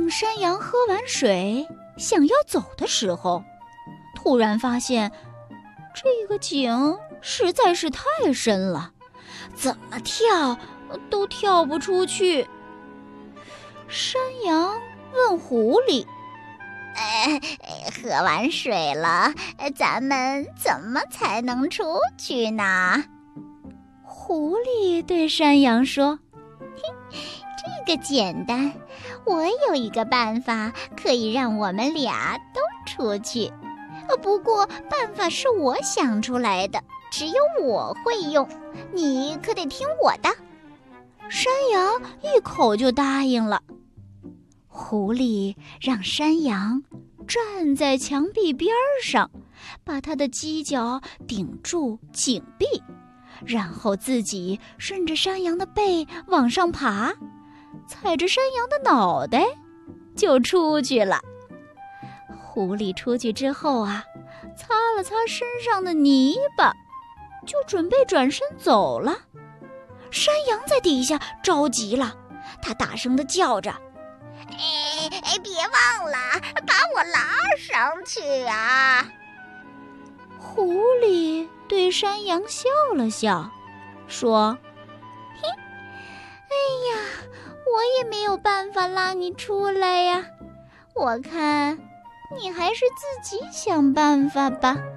当山羊喝完水想要走的时候，突然发现这个井实在是太深了，怎么跳都跳不出去。山羊问狐狸： 喝完水了，咱们怎么才能出去呢？ 狐狸对山羊说： 这个简单，我有一个办法可以让我们俩都出去。不过办法是我想出来的，只有我会用，你可得听我的。 山羊一口就答应了。狐狸让山羊站在墙壁边上，把他的犄角顶住井壁，然后自己顺着山羊的背往上爬，踩着山羊的脑袋就出去了。狐狸出去之后擦了擦身上的泥巴，就准备转身走了。山羊在底下着急了，他大声地叫着： 别忘了把我拉上去啊！ 狐狸对山羊笑了笑，说：哎呀，我也没有办法拉你出来呀，我看你还是自己想办法吧。